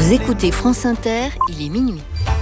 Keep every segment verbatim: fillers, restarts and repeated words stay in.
Vous écoutez France Inter, il est minuit.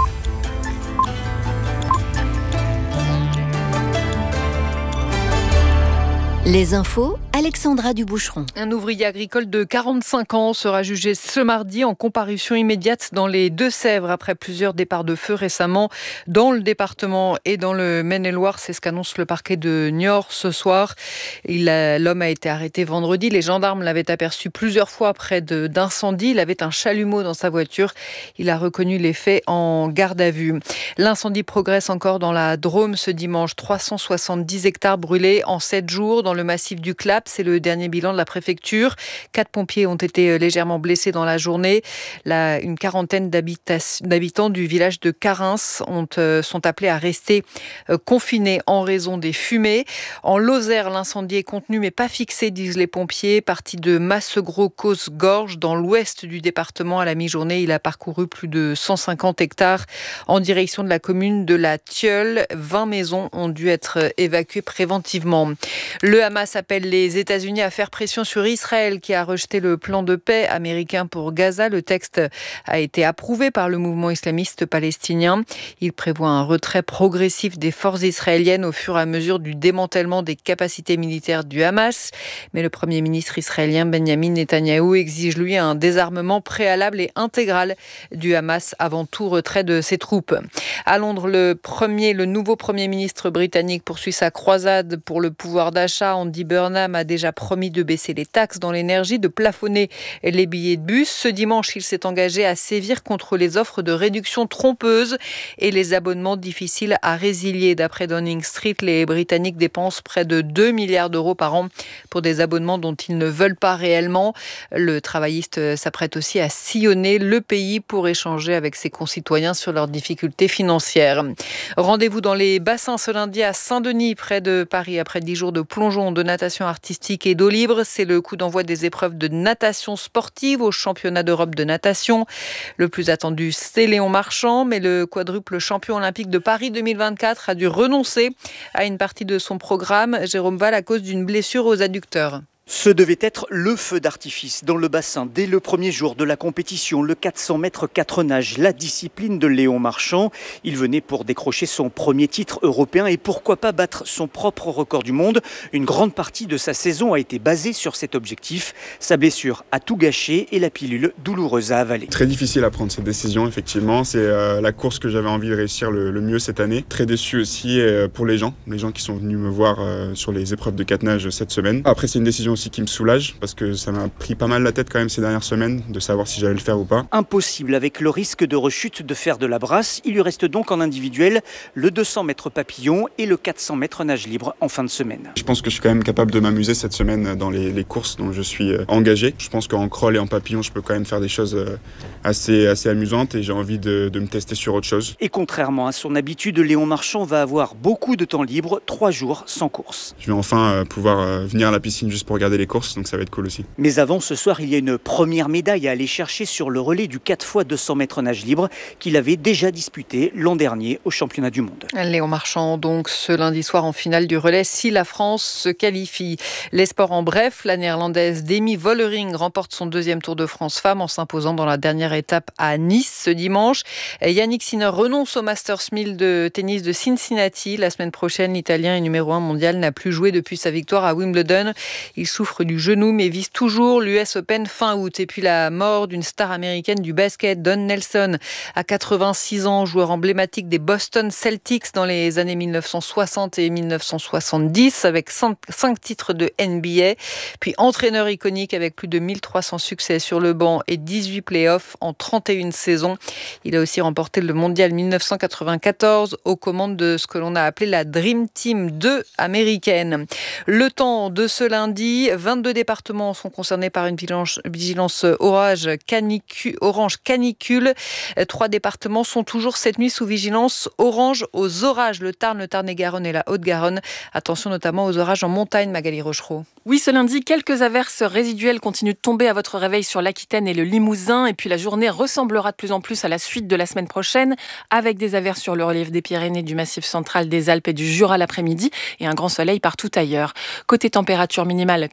Les infos, Alexandra Duboucheron. Un ouvrier agricole de quarante-cinq ans sera jugé ce mardi en comparution immédiate dans les Deux-Sèvres après plusieurs départs de feu récemment dans le département et dans le Maine-et-Loire. C'est ce qu'annonce le parquet de Niort ce soir. Il a, l'homme a été arrêté vendredi. Les gendarmes l'avaient aperçu plusieurs fois près de, d'incendie. Il avait un chalumeau dans sa voiture. Il a reconnu les faits en garde à vue. L'incendie progresse encore dans la Drôme ce dimanche. trois cent soixante-dix hectares brûlés en sept jours dans le massif du Clap. C'est le dernier bilan de la préfecture. Quatre pompiers ont été légèrement blessés dans la journée. Là, une quarantaine d'habitants du village de Carins ont, euh, sont appelés à rester euh, confinés en raison des fumées. En Lozère, l'incendie est contenu mais pas fixé, disent les pompiers. Parti de Massegros-Causse-Gorge, dans l'ouest du département à la mi-journée. Il a parcouru plus de cent cinquante hectares en direction de la commune de la Tilleul. vingt maisons ont dû être évacuées préventivement. Le Hamas appelle les États-Unis à faire pression sur Israël qui a rejeté le plan de paix américain pour Gaza. Le texte a été approuvé par le mouvement islamiste palestinien. Il prévoit un retrait progressif des forces israéliennes au fur et à mesure du démantèlement des capacités militaires du Hamas. Mais le Premier ministre israélien Benjamin Netanyahou exige lui un désarmement préalable et intégral du Hamas avant tout retrait de ses troupes. À Londres, le premier, le nouveau Premier ministre britannique poursuit sa croisade pour le pouvoir d'achat. Andy Burnham a déjà promis de baisser les taxes dans l'énergie, de plafonner les billets de bus. Ce dimanche, il s'est engagé à sévir contre les offres de réduction trompeuses et les abonnements difficiles à résilier. D'après Downing Street, les Britanniques dépensent près de deux milliards d'euros par an pour des abonnements dont ils ne veulent pas réellement. Le travailliste s'apprête aussi à sillonner le pays pour échanger avec ses concitoyens sur leurs difficultés financières. Rendez-vous dans les bassins ce lundi à Saint-Denis, près de Paris, après dix jours de plongeon, de natation artistique et d'eau libre. C'est le coup d'envoi des épreuves de natation sportive au championnat d'Europe de natation. Le plus attendu, c'est Léon Marchand, mais le quadruple champion olympique de Paris deux mille vingt-quatre a dû renoncer à une partie de son programme, Jérôme Val, à cause d'une blessure aux adducteurs. Ce devait être le feu d'artifice dans le bassin dès le premier jour de la compétition, le quatre cents mètres quatre nages, la discipline de Léon Marchand. Il venait pour décrocher son premier titre européen et pourquoi pas battre son propre record du monde. Une grande partie de sa saison a été basée sur cet objectif. Sa blessure a tout gâché et la pilule douloureuse à avaler. Très difficile à prendre cette décision, effectivement. C'est euh, la course que j'avais envie de réussir le, le mieux cette année. Très déçu aussi euh, pour les gens, les gens qui sont venus me voir euh, sur les épreuves de quatre nages cette semaine. Après, c'est une décision aussi qui me soulage parce que ça m'a pris pas mal la tête quand même ces dernières semaines de savoir si j'allais le faire ou pas. Impossible avec le risque de rechute de faire de la brasse. Il lui reste donc en individuel le deux cents mètres papillon et le quatre cents mètres nage libre en fin de semaine. Je pense que je suis quand même capable de m'amuser cette semaine dans les, les courses dont je suis engagé. Je pense qu'en crawl et en papillon, je peux quand même faire des choses assez, assez amusantes et j'ai envie de, de me tester sur autre chose. Et contrairement à son habitude, Léon Marchand va avoir beaucoup de temps libre, trois jours sans course. Je vais enfin pouvoir venir à la piscine juste pour regarder les courses. Donc ça va être cool aussi. Mais avant, ce soir, il y a une première médaille à aller chercher sur le relais du quatre fois deux cents mètres nage libre qu'il avait déjà disputé l'an dernier au championnat du monde. Léon Marchand, donc, ce lundi soir en finale du relais, si la France se qualifie. Les sports en bref, la néerlandaise Demi Vollering remporte son deuxième Tour de France femme en s'imposant dans la dernière étape à Nice ce dimanche. Yannick Sinner renonce au Masters mille de tennis de Cincinnati. La semaine prochaine, l'Italien et numéro un mondial n'a plus joué depuis sa victoire à Wimbledon. Il souffre du genou mais vise toujours l'U S Open fin août. Et puis la mort d'une star américaine du basket, Don Nelson, à quatre-vingt-six ans, joueur emblématique des Boston Celtics dans les années mille neuf cent soixante et mille neuf cent soixante-dix avec cinq titres de N B A. Puis entraîneur iconique avec plus de mille trois cents succès sur le banc et dix-huit playoffs en trente et une saisons. Il a aussi remporté le mondial mille neuf cent quatre-vingt-quatorze aux commandes de ce que l'on a appelé la Dream Team deux américaine. Le temps de ce lundi, vingt-deux départements sont concernés par une vigilance, vigilance orage canicule, orange canicule. Trois départements sont toujours cette nuit sous vigilance orange aux orages. Le Tarn, le Tarn-et-Garonne et la Haute-Garonne. Attention notamment aux orages en montagne, Magali Rochereau. Oui, ce lundi, quelques averses résiduelles continuent de tomber à votre réveil sur l'Aquitaine et le Limousin. Et puis la journée ressemblera de plus en plus à la suite de la semaine prochaine, avec des averses sur le relief des Pyrénées, du Massif central, des Alpes et du Jura l'après-midi et un grand soleil partout ailleurs. Côté température minimale,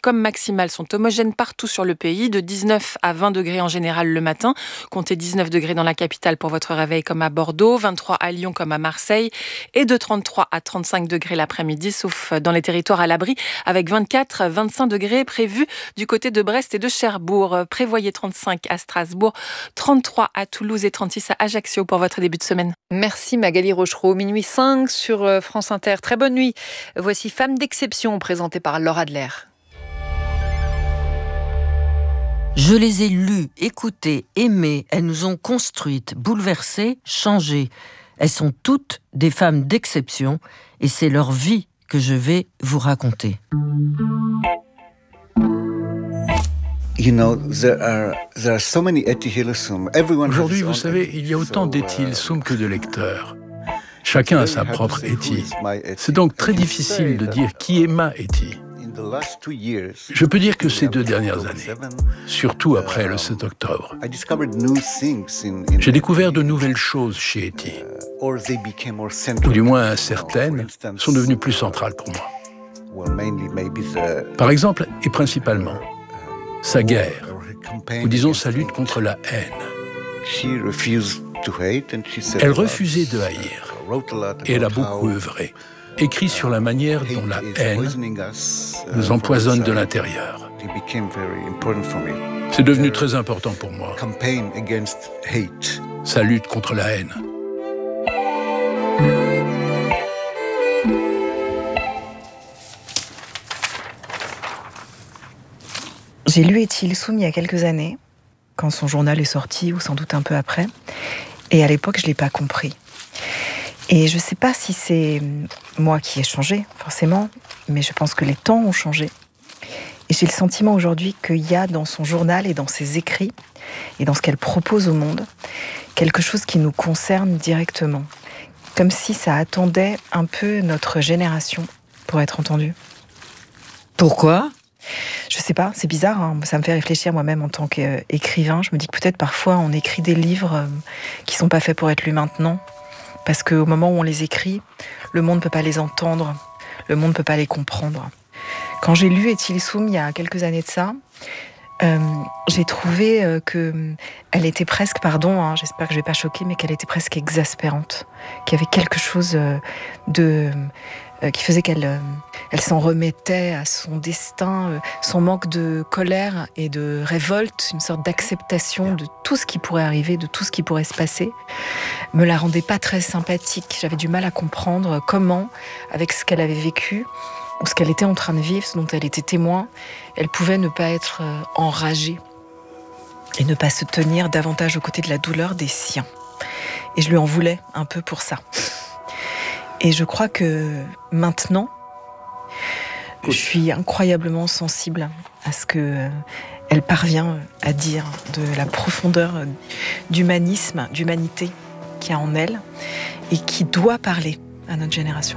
comme maximale sont homogènes partout sur le pays, de dix-neuf à vingt degrés en général le matin. Comptez dix-neuf degrés dans la capitale pour votre réveil comme à Bordeaux, vingt-trois à Lyon comme à Marseille et de trente-trois à trente-cinq degrés l'après-midi, sauf dans les territoires à l'abri, avec vingt-quatre à vingt-cinq degrés prévus du côté de Brest et de Cherbourg. Prévoyez trente-cinq à Strasbourg, trente-trois à Toulouse et trente-six à Ajaccio pour votre début de semaine. Merci Magali Rochereau. Minuit cinq sur France Inter. Très bonne nuit. Voici Femme d'exception, présentée par Laura Adler. Je les ai lues, écoutées, aimées. Elles nous ont construites, bouleversées, changées. Elles sont toutes des femmes d'exception et c'est leur vie que je vais vous raconter. You know, there are, there are so many Etty Hillesum. Everyone Aujourd'hui, vous savez, il y a autant d'Etty Hillesum que de lecteurs. Chacun a sa propre Etty. C'est donc très difficile de dire qui est ma Etty. Je peux dire que ces deux dernières années, surtout après le sept octobre, j'ai découvert de nouvelles choses chez Etty, ou du moins certaines sont devenues plus centrales pour moi. Par exemple, et principalement, sa guerre, ou disons sa lutte contre la haine. Elle refusait de haïr, et elle a beaucoup œuvré, écrit sur la manière dont la haine nous empoisonne de l'intérieur. C'est devenu très important pour moi, sa lutte contre la haine. J'ai lu Etty Hillesum il y a quelques années, quand son journal est sorti, ou sans doute un peu après. Et à l'époque, je ne l'ai pas compris. Et je ne sais pas si c'est moi qui ai changé, forcément, mais je pense que les temps ont changé. Et j'ai le sentiment aujourd'hui qu'il y a dans son journal et dans ses écrits, et dans ce qu'elle propose au monde, quelque chose qui nous concerne directement. Comme si ça attendait un peu notre génération pour être entendu. Pourquoi ? Je sais pas, c'est bizarre, hein. Ça me fait réfléchir moi-même en tant qu'écrivain. Je me dis que peut-être parfois on écrit des livres qui sont pas faits pour être lus maintenant, parce qu'au moment où on les écrit, le monde ne peut pas les entendre, le monde ne peut pas les comprendre. Quand j'ai lu Etty Hillesum il y a quelques années de ça, euh, j'ai trouvé euh, qu'elle était presque, pardon, hein, j'espère que je vais pas choquer, mais qu'elle était presque exaspérante, qu'il y avait quelque chose euh, de... qui faisait qu'elle euh, elle s'en remettait à son destin, euh, son manque de colère et de révolte, une sorte d'acceptation de tout ce qui pourrait arriver, de tout ce qui pourrait se passer, me la rendait pas très sympathique. J'avais du mal à comprendre comment, avec ce qu'elle avait vécu, ou ce qu'elle était en train de vivre, ce dont elle était témoin, elle pouvait ne pas être euh, enragée et ne pas se tenir davantage aux côtés de la douleur des siens. Et je lui en voulais un peu pour ça. Et je crois que maintenant, je suis incroyablement sensible à ce qu'elle parvient à dire, de la profondeur d'humanisme, d'humanité qu'il y a en elle et qui doit parler à notre génération.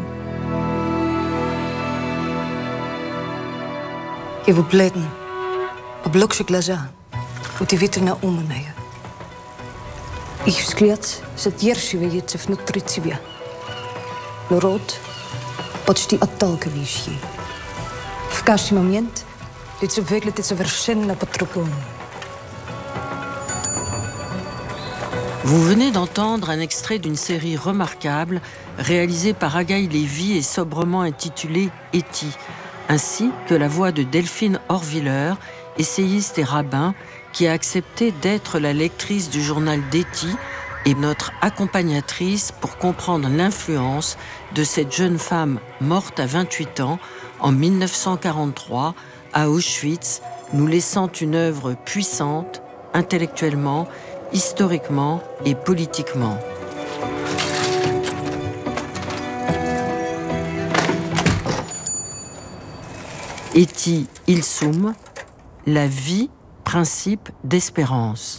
Je wil blijten op lokse glaza, u ti vitrina umanaya. Ich vzgled se tjeršivejice v nutricibja. Народ почти отталкивающий. В каждый момент лицо выглядит совершенно по-другому. Vous venez d'entendre un extrait d'une série remarquable réalisée par Agaï Lévy et sobrement intitulée Etty, ainsi que la voix de Delphine Horviller, essayiste et rabbin, qui a accepté d'être la lectrice du journal d'Etty et notre accompagnatrice pour comprendre l'influence de cette jeune femme morte à vingt-huit ans en mille neuf cent quarante-trois à Auschwitz, nous laissant une œuvre puissante, intellectuellement, historiquement et politiquement. Etty Hillesum, la vie, principe d'espérance.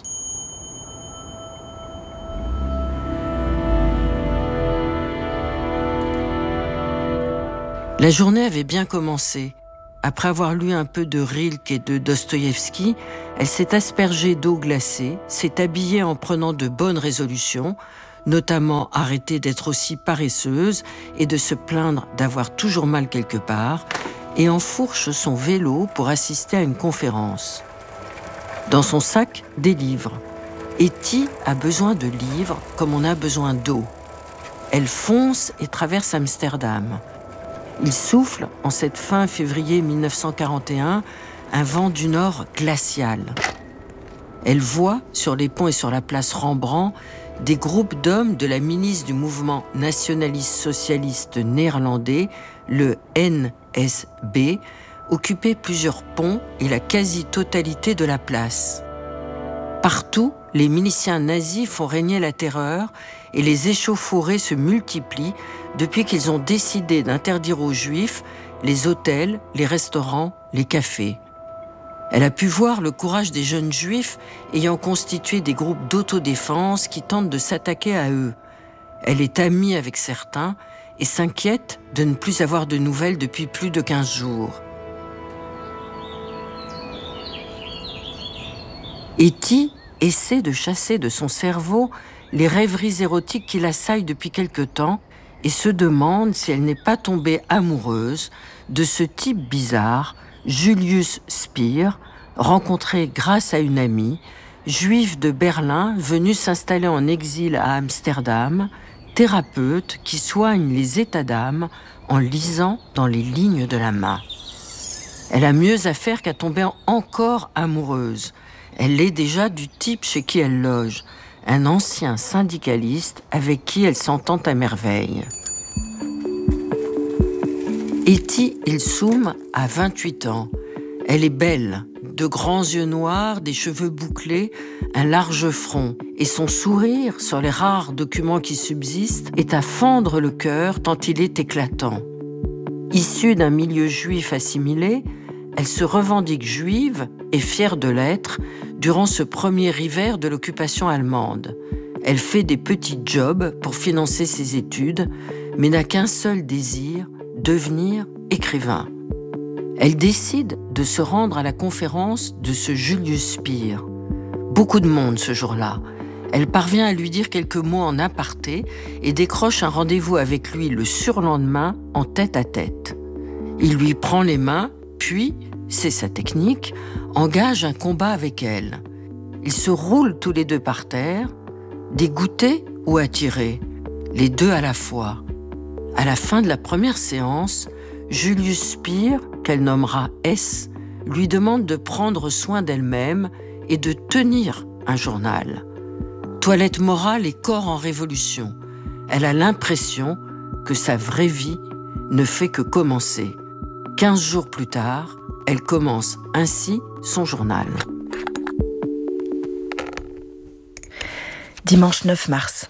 La journée avait bien commencé. Après avoir lu un peu de Rilke et de Dostoïevski, elle s'est aspergée d'eau glacée, s'est habillée en prenant de bonnes résolutions, notamment arrêter d'être aussi paresseuse et de se plaindre d'avoir toujours mal quelque part, et enfourche son vélo pour assister à une conférence. Dans son sac, des livres. Etty a besoin de livres comme on a besoin d'eau. Elle fonce et traverse Amsterdam. Il souffle, en cette fin février mille neuf cent quarante et un, un vent du nord glacial. Elle voit, sur les ponts et sur la place Rembrandt, des groupes d'hommes de la milice du mouvement nationaliste-socialiste néerlandais, le N S B, occuper plusieurs ponts et la quasi-totalité de la place. Partout, les miliciens nazis font régner la terreur et les échauffourées se multiplient depuis qu'ils ont décidé d'interdire aux Juifs les hôtels, les restaurants, les cafés. Elle a pu voir le courage des jeunes Juifs ayant constitué des groupes d'autodéfense qui tentent de s'attaquer à eux. Elle est amie avec certains et s'inquiète de ne plus avoir de nouvelles depuis plus de quinze jours. Etty essaie de chasser de son cerveau les rêveries érotiques qui l'assaillent depuis quelque temps et se demande si elle n'est pas tombée amoureuse de ce type bizarre, Julius Spier, rencontré grâce à une amie, juif de Berlin venu s'installer en exil à Amsterdam, thérapeute qui soigne les états d'âme en lisant dans les lignes de la main. Elle a mieux à faire qu'à tomber encore amoureuse. Elle l'est déjà du type chez qui elle loge, un ancien syndicaliste avec qui elle s'entend à merveille. Etty Ilsum a vingt-huit ans. Elle est belle, de grands yeux noirs, des cheveux bouclés, un large front. Et son sourire, sur les rares documents qui subsistent, est à fendre le cœur tant il est éclatant. Issue d'un milieu juif assimilé, elle se revendique juive et fière de l'être durant ce premier hiver de l'occupation allemande. Elle fait des petits jobs pour financer ses études, mais n'a qu'un seul désir, devenir écrivain. Elle décide de se rendre à la conférence de ce Julius Spier. Beaucoup de monde ce jour-là. Elle parvient à lui dire quelques mots en aparté et décroche un rendez-vous avec lui le surlendemain en tête-à-tête. Il lui prend les mains, puis, c'est sa technique, engage un combat avec elle. Ils se roulent tous les deux par terre, dégoûtés ou attirés, les deux à la fois. À la fin de la première séance, Julius Spier, qu'elle nommera S, lui demande de prendre soin d'elle-même et de tenir un journal. Toilette morale et corps en révolution. Elle a l'impression que sa vraie vie ne fait que commencer. Quinze jours plus tard, elle commence ainsi son journal. Dimanche neuf mars.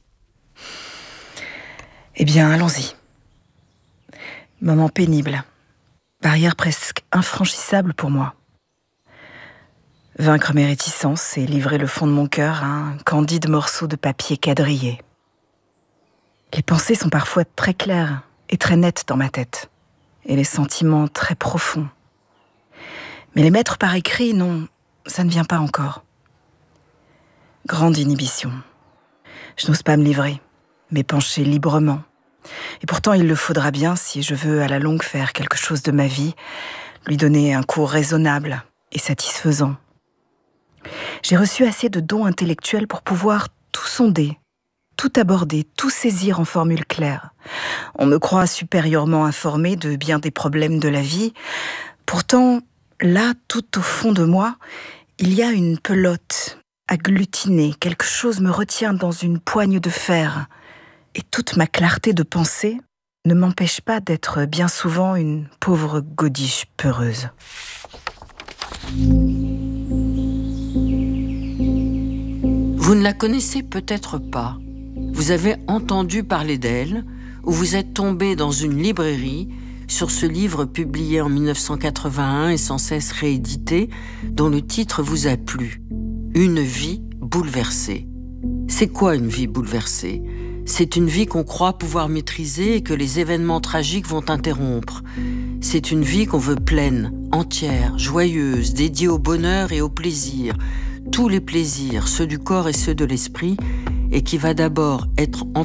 Eh bien, allons-y. Moment pénible. Barrière presque infranchissable pour moi. Vaincre mes réticences et livrer le fond de mon cœur à un candide morceau de papier quadrillé. Les pensées sont parfois très claires et très nettes dans ma tête, et les sentiments très profonds. Mais les mettre par écrit, non, ça ne vient pas encore. Grande inhibition. Je n'ose pas me livrer, m'épancher librement. Et pourtant, il le faudra bien si je veux à la longue faire quelque chose de ma vie, lui donner un cours raisonnable et satisfaisant. J'ai reçu assez de dons intellectuels pour pouvoir tout sonder, tout aborder, tout saisir en formules claires. On me croit supérieurement informée de bien des problèmes de la vie. Pourtant, là, tout au fond de moi, il y a une pelote agglutinée. Quelque chose me retient dans une poigne de fer. Et toute ma clarté de pensée ne m'empêche pas d'être bien souvent une pauvre godiche peureuse. Vous ne la connaissez peut-être pas. Vous avez entendu parler d'elle, ou vous êtes tombé dans une librairie sur ce livre publié en mille neuf cent quatre-vingt-un et sans cesse réédité, dont le titre vous a plu. Une vie bouleversée. C'est quoi une vie bouleversée ? C'est une vie qu'on croit pouvoir maîtriser et que les événements tragiques vont interrompre. C'est une vie qu'on veut pleine, entière, joyeuse, dédiée au bonheur et au plaisir. Tous les plaisirs, ceux du corps et ceux de l'esprit, et qui va d'abord être